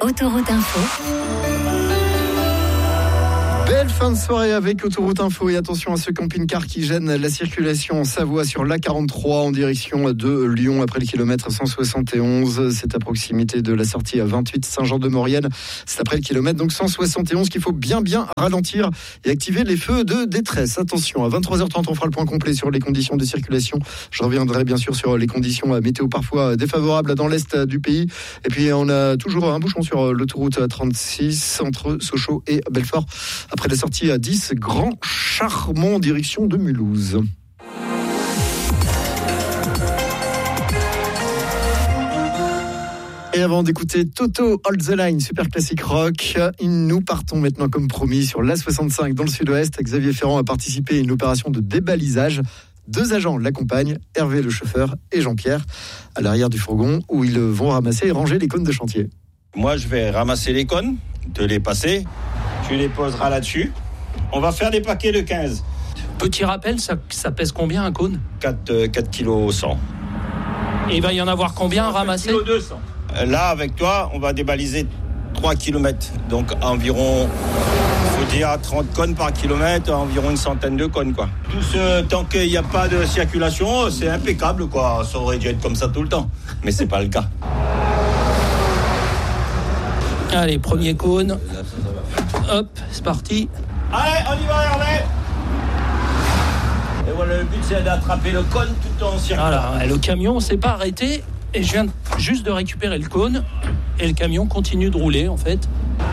Autoroute Info. Belle fin de soirée avec Autoroute Info et attention à ce camping-car qui gêne la circulation en Savoie sur l'A43 en direction de Lyon après le kilomètre 171. C'est à proximité de la sortie à 28 Saint-Jean-de-Maurienne. C'est après le kilomètre donc 171 qu'il faut bien ralentir et activer les feux de détresse. Attention, à 23h30 on fera le point complet sur les conditions de circulation. Je reviendrai bien sûr sur les conditions météo parfois défavorables dans l'est du pays. Et puis on a toujours un bouchon sur l'autoroute 36 entre Sochaux et Belfort. Après la sortie à 10, Grand Charmont en direction de Mulhouse. Et avant d'écouter Toto Hold the Line, super classique rock, nous partons maintenant comme promis sur l'A65 dans le sud-ouest. Xavier Ferrand a participé à une opération de débalisage. 2 agents l'accompagnent, Hervé le chauffeur et Jean-Pierre, à l'arrière du fourgon où ils vont ramasser et ranger les cônes de chantier. Moi je vais ramasser les cônes, te les passer. Tu les poseras là-dessus. On va faire des paquets de 15. Petit rappel, ça pèse combien un cône ? 4 kg 100. Et il va y en avoir combien à ramasser ? 4 kg 200. Là, avec toi, on va débaliser 3 km. Donc environ, il faut dire 30 cônes par kilomètre, environ une centaine de cônes, quoi. Tout ce tant qu'il n'y a pas de circulation, c'est impeccable, quoi. Ça aurait dû être comme ça tout le temps. Mais c'est pas le cas. Allez, premier cône. Hop, c'est parti. Allez, on y va, Hervé. Et voilà, le but, c'est d'attraper le cône tout en circulant. Voilà, le camion s'est pas arrêté. Et je viens juste de récupérer le cône. Et le camion continue de rouler, en fait.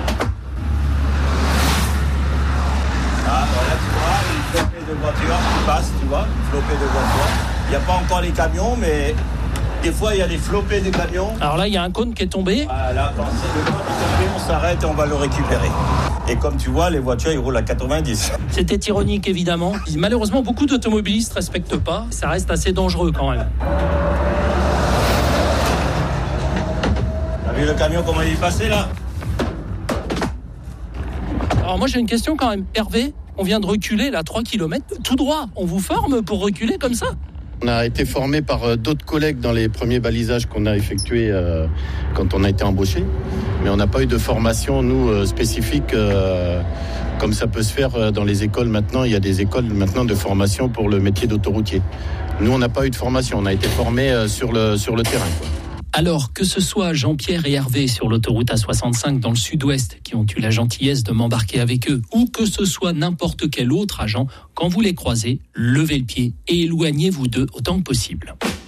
Ah, voilà, tu vois, une flopée de voitures qui passent, tu vois, une flopée de voitures. Il n'y a pas encore les camions, mais des fois, il y a des flopées de camions. Alors là, il y a un cône qui est tombé. Voilà, quand c'est le cône qui est tombé, on s'arrête et on va le récupérer. Et comme tu vois, les voitures, ils roulent à 90. C'était ironique, évidemment. Malheureusement, beaucoup d'automobilistes ne respectent pas. Ça reste assez dangereux, quand même. T'as vu le camion, comment il est passé, là ? Alors moi, j'ai une question, quand même. Hervé, on vient de reculer, là, 3 km, tout droit. On vous forme pour reculer comme ça ? On a été formé par d'autres collègues dans les premiers balisages qu'on a effectués quand on a été embauché. Mais on n'a pas eu de formation, nous, spécifique, comme ça peut se faire dans les écoles maintenant. Il y a des écoles maintenant de formation pour le métier d'autoroutier. Nous, on n'a pas eu de formation. On a été formés sur le terrain, quoi. Alors, que ce soit Jean-Pierre et Hervé sur l'autoroute A65 dans le sud-ouest qui ont eu la gentillesse de m'embarquer avec eux, ou que ce soit n'importe quel autre agent, quand vous les croisez, levez le pied et éloignez-vous d'eux autant que possible.